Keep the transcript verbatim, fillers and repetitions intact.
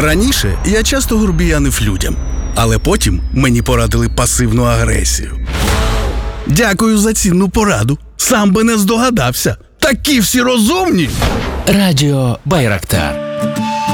Раніше я часто грубіянив людям, але потім мені порадили пасивну агресію. Дякую за цінну пораду. Сам би не здогадався. Такі всі розумні! Радіо Байрактар.